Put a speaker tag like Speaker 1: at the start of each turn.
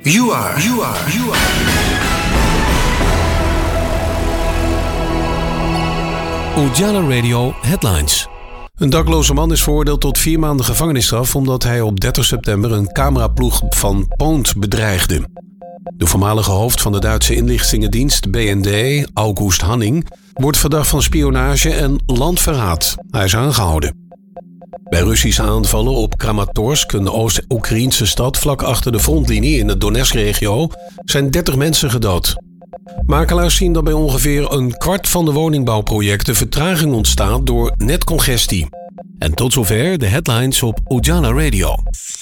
Speaker 1: You are.
Speaker 2: Ujala Radio Headlines. Een dakloze man is veroordeeld tot 4 maanden gevangenisstraf omdat hij op 30 september een cameraploeg van Poont bedreigde. De voormalige hoofd van de Duitse inlichtingendienst BND, August Hanning, wordt verdacht van spionage en landverraad. Hij is aangehouden. Bij Russische aanvallen op Kramatorsk, een Oost-Oekraïnse stad vlak achter de frontlinie in de Donetsk-regio, zijn 30 mensen gedood. Makelaars zien dat bij ongeveer een kwart van de woningbouwprojecten vertraging ontstaat door netcongestie. En tot zover de headlines op Ujala Radio.